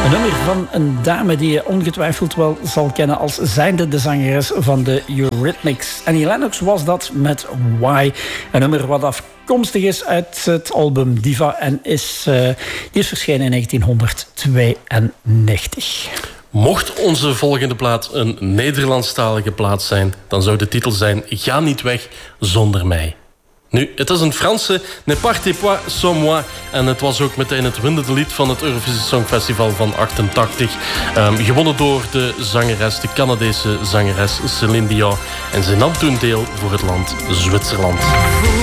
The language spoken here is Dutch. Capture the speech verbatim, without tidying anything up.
Een nummer van een dame die je ongetwijfeld wel zal kennen als zijnde de zangeres van de Eurythmics. Annie Lennox was dat met Why. Een nummer wat afkomstig is uit het album Diva en is, uh, die is verschenen in negentienhonderdtweeënnegentig. Mocht onze volgende plaat een Nederlandstalige plaat zijn, dan zou de titel zijn Ga niet weg zonder mij. Nu, het is een Franse Ne partez pas sans moi. En het was ook meteen het winnende lied van het Eurovisie Songfestival van achtentachtig. Um, gewonnen door de zangeres, de Canadese zangeres Céline Dion. En ze nam toen deel voor het land Zwitserland.